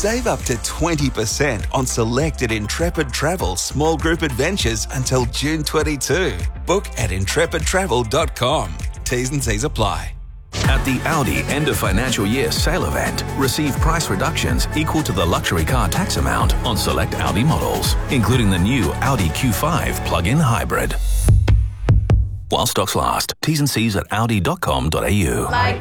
Save up to 20% on selected Intrepid Travel small group adventures until June 22. Book at intrepidtravel.com. T's and C's apply. At the Audi end of financial year sale event, receive price reductions equal to the luxury car tax amount on select Audi models, including the new Audi Q5 plug-in hybrid. While stocks last. T's and C's at audi.com.au. Like